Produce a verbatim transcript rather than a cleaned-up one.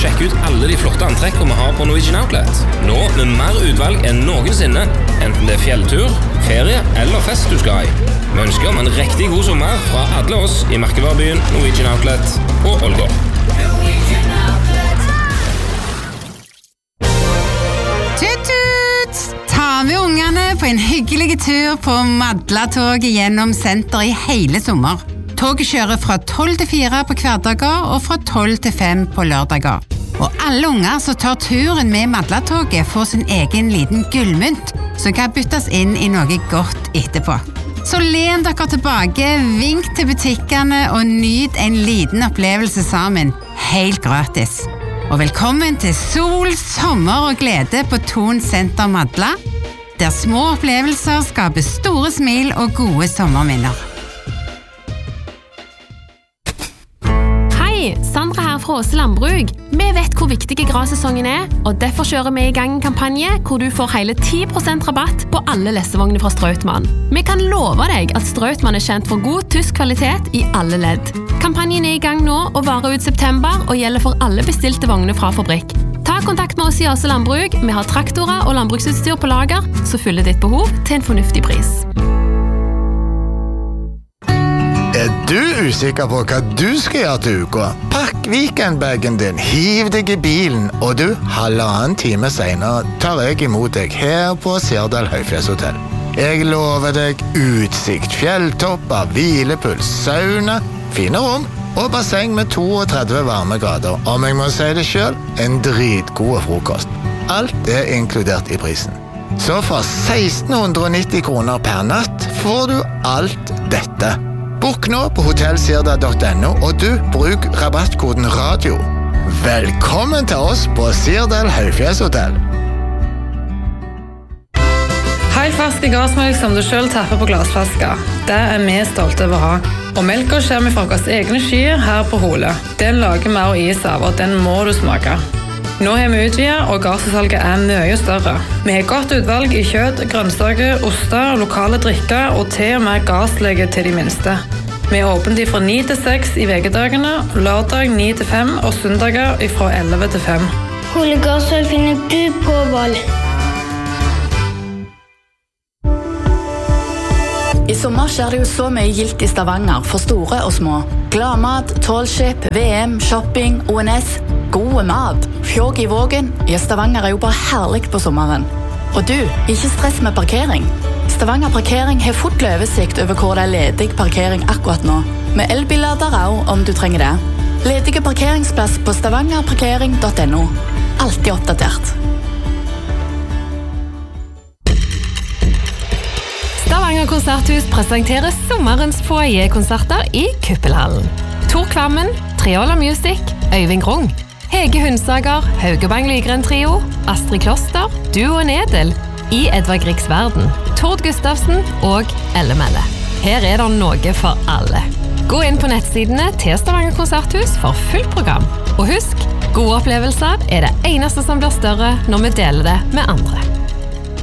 Sjekk ut alle de flotte antrekkene vi har på Norwegian Outlet. Nå med mer utvalg enn noensinne, enten det er fjelltur, ferie eller fest du skal i. Vi ønsker om en riktig god sommer fra alle oss i merkevarebyen Norwegian Outlet på Ålgård. Tut-tut! Ta med ungene på en hyggelig tur på Madla-toget gjennom senter i hele sommer. Toget kjører fra tolv til fire på hverdager og fra tolv til fem på lørdager. Og alle unger som tar turen med Madla-toget får sin egen liten gullmynt som kan byttes inn i noe godt etterpå. Så len dere tilbake, vink til butikkene og nyt en liten opplevelse sammen, helt gratis. Og velkommen til sol, sommer og glede på Thon Senter Madla, der små opplevelser skaper store smil og gode sommerminner. Hei, Sandra her fra Åse Landbruk. Vi vet hvor viktig grassesongen er, og derfor kjører vi i gang en kampanje hvor du får hele ti prosent rabatt på alle lesevogner fra Strautmann. Vi kan love deg at Strautmann er kjent for god tysk kvalitet i alle ledd. Kampanjen er i gang nå og varer ut september og gjelder for alle bestilte vogner fra fabrikk. Ta kontakt med oss i Åse Landbruk. Vi har traktorer og landbruksutstyr på lager, så fyller ditt behov til en fornuftig pris. Er du usikker på hva du skal gjøre til uka? Pakk weekendbagen din, hiv deg i bilen, og du, halvannen time senere, tar jeg imot deg her på Sirdal Høyfjellshotell. Jeg lover deg utsikt, fjelltopper, hvilepuls, sauna, fine rom og basseng med trettito varmegrader. Om jeg må si det selv, en dritgod frokost. Alt er inkludert i prisen. Så for seksten nitti kroner per natt får du alt dette. Bok nå på hotell sirdal punktum no, og du, bruk rabattkoden radio. Velkommen til oss på Sirdal Høyfjellshotell. Helt ferske gassmelk som du selv tapper på glassflasker. Det er vi stolte over å ha. Og melka kommer fra våre egne skyer her på Hole. Den lager vi og is av, og den må du smake. Nå har vi utvidet, og gassesalget er mye større. Vi har godt utvalg i kjøtt, grønnsaker, oster, lokale drikker og til og med gasslege til de minste. Vi er åpent fra ni til seks i vekedagene, lørdag ni til fem og søndager fra elleve til fem. Hole gassalg finner du på Voll. I sommer skjer det jo så mye gilt i Stavanger for store og små. Gladmat, tålskip, V M, shopping, O N S, gode mat, fjog i vågen. Ja, Stavanger er jo bare herlig på sommeren. Og du, ikke stress med parkering. Stavanger Parkering har fort oversikt over hvor det er ledig parkering akkurat nå, med elbillader også om du trenger det. Ledige parkeringsplass på stavanger parkering punktum no. Altid oppdatert. Stavanger Konserthus presenterer sommerens foyer-konserter i Kuppelhallen. Tor Kvammen, Triola Music, Øyvind Grung, Hege Hundsager, Haugebang Lygren Trio, Astrid Kloster, Duo Nedel, I Edvard Griegs Verden, Tord Gustavsen og Elle Melle. Her er det noe for alle. Gå inn på nettsidene til Stavanger Konserthus for fullt program. Og husk, gode opplevelser er det eneste som blir større når vi deler det med andre.